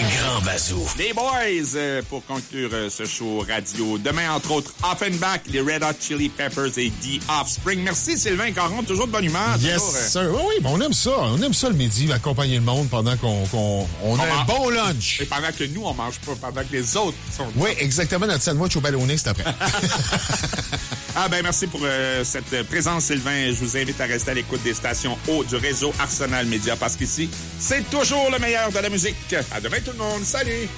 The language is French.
Grand Bazou. Les boys, pour conclure ce show radio. Demain, entre autres, Offenbach, les Red Hot Chili Peppers et The Offspring. Merci Sylvain Caron, toujours de bonne humeur. Yes, toujours, sir. Oui, ben on aime ça. On aime ça le midi, accompagner le monde pendant qu'on a un bon lunch. Et pendant que nous, on mange pas, pendant que les autres sont... Oui, exactement. Notre sandwich au ballonné, c'est après. Merci pour cette présence, Sylvain. Je vous invite à rester à l'écoute des stations haut du réseau Arsenal Média parce qu'ici, c'est toujours le meilleur de la musique. À demain tout le monde. Salut!